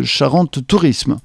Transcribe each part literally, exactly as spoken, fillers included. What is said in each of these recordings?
Charente Tourisme.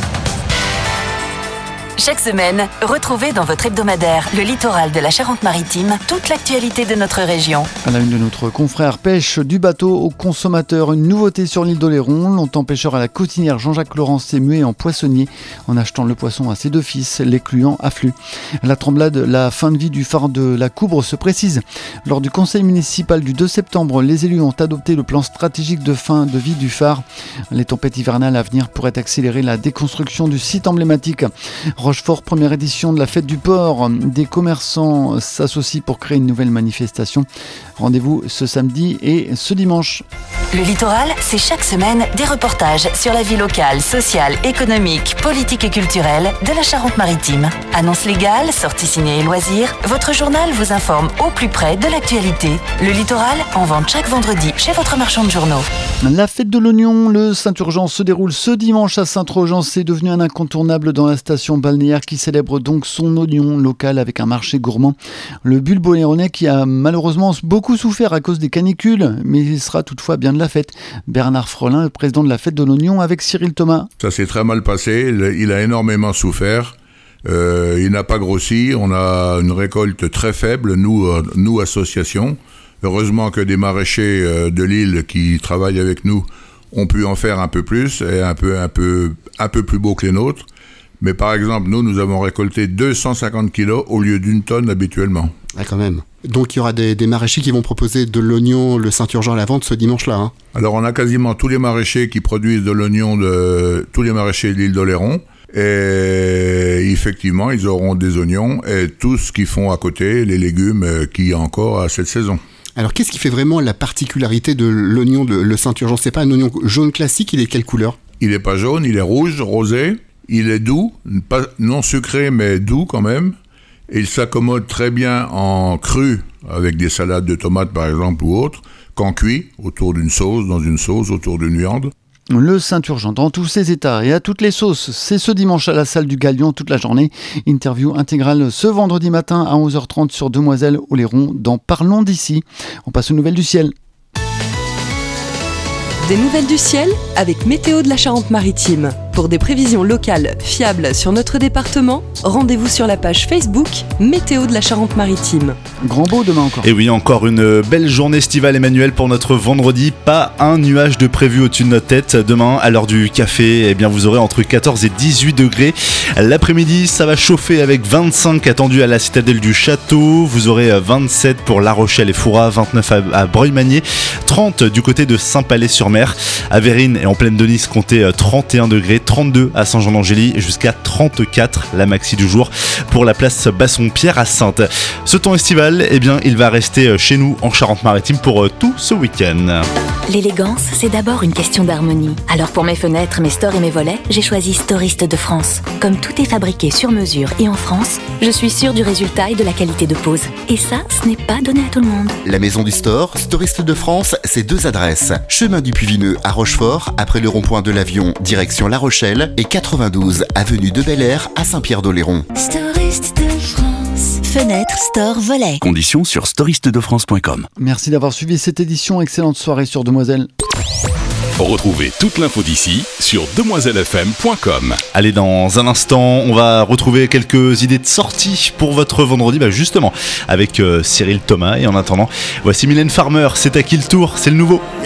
Chaque semaine, retrouvez dans votre hebdomadaire Le Littoral de la Charente-Maritime toute l'actualité de notre région. À la une de notre confrère pêche du bateau aux consommateurs, une nouveauté sur l'île d'Oléron. Longtemps pêcheur à la cotinière, Jean-Jacques Laurence s'est mué en poissonnier en achetant le poisson à ses deux fils, les cluants affluent. La Tremblade, la fin de vie du phare de la Coubre se précise. Lors du conseil municipal du deux septembre, les élus ont adopté le plan stratégique de fin de vie du phare. Les tempêtes hivernales à venir pourraient accélérer la déconstruction du site emblématique. Rochefort, première édition de la fête du port. Des commerçants s'associent pour créer une nouvelle manifestation. Rendez-vous ce samedi et ce dimanche. Le Littoral, c'est chaque semaine des reportages sur la vie locale, sociale, économique, politique et culturelle de la Charente-Maritime. Annonces légales, sorties ciné et loisirs, votre journal vous informe au plus près de l'actualité. Le Littoral, en vente chaque vendredi chez votre marchand de journaux. La fête de l'oignon, le Saint-Urgence se déroule ce dimanche à Saint-Trojan. C'est devenu un incontournable dans la station balnéaire qui célèbre donc son oignon local avec un marché gourmand. Le bulbe oléronais qui a malheureusement beaucoup souffert à cause des canicules, mais il sera toutefois bien de la fête. Bernard Frelin, le président de la fête de l'oignon avec Cyril Thomas. Ça s'est très mal passé, il a énormément souffert. Euh, il n'a pas grossi, on a une récolte très faible, nous, euh, nous association. Heureusement que des maraîchers euh, de l'île qui travaillent avec nous ont pu en faire un peu plus et un peu, un peu, un peu plus beau que les nôtres. Mais par exemple, nous, nous avons récolté deux cent cinquante kilos au lieu d'une tonne habituellement. Ah, quand même. Donc il y aura des, des maraîchers qui vont proposer de l'oignon, le Saint-Urgent à la vente ce dimanche-là. Hein. Alors on a quasiment tous les maraîchers qui produisent de l'oignon, de tous les maraîchers de l'île d'Oléron. Et effectivement, ils auront des oignons et tout ce qu'ils font à côté, les légumes qu'il y a encore à cette saison. Alors qu'est-ce qui fait vraiment la particularité de l'oignon, de, le Saint-Urgent ? C'est pas un oignon jaune classique, il est quelle couleur ? Il n'est pas jaune, il est rouge, rosé. Il est doux, pas, non sucré mais doux quand même. Et il s'accommode très bien en cru, avec des salades de tomates par exemple ou autres, qu'en cuit, autour d'une sauce, dans une sauce, autour d'une viande. Le Saint-Urgent dans tous ses états et à toutes les sauces, c'est ce dimanche à la salle du Galion toute la journée. Interview intégrale ce vendredi matin à onze heures trente sur Demoiselle-Oléron dans Parlons d'ici. On passe aux nouvelles du ciel. Des nouvelles du ciel avec Météo de la Charente-Maritime. Pour des prévisions locales fiables sur notre département, rendez-vous sur la page Facebook Météo de la Charente-Maritime. Grand beau demain encore. Et oui, encore une belle journée estivale, Emmanuel, pour notre vendredi. Pas un nuage de prévu au-dessus de notre tête. Demain, à l'heure du café, eh bien, vous aurez entre quatorze et dix-huit degrés. L'après-midi, ça va chauffer avec vingt-cinq attendus à la citadelle du Château. Vous aurez vingt-sept pour La Rochelle et Fouras, vingt-neuf à, à Breuil-Magnier, trente du côté de Saint-Palais-sur-Mer. À Vérines et en plaine de Nice, comptez trente et un degrés. trente-deux à Saint-Jean-d'Angély, jusqu'à trente-quatre la maxi du jour pour la place Basson-Pierre à Sainte. Ce temps estival, eh bien, il va rester chez nous en Charente-Maritime pour tout ce week-end. L'élégance, c'est d'abord une question d'harmonie. Alors pour mes fenêtres, mes stores et mes volets, j'ai choisi Storiste de France. Comme tout est fabriqué sur mesure et en France, je suis sûre du résultat et de la qualité de pose. Et ça, ce n'est pas donné à tout le monde. La maison du store, Storiste de France, c'est deux adresses. Chemin du Puy-Vineux à Rochefort, après le rond-point de l'Avion, direction La Rochelle, et quatre-vingt-douze avenue de Bel-Air à Saint-Pierre-d'Oléron. Storiste de France. Fenêtre, store, volet. Conditions sur storiste de france point com. Merci d'avoir suivi cette édition. Excellente soirée sur Demoiselle. Retrouvez toute l'info d'ici sur demoiselle f m point com. Allez, dans un instant, on va retrouver quelques idées de sortie pour votre vendredi, bah justement, avec euh, Cyril Thomas. Et en attendant, voici Mylène Farmer. C'est à qui le tour ? C'est le nouveau.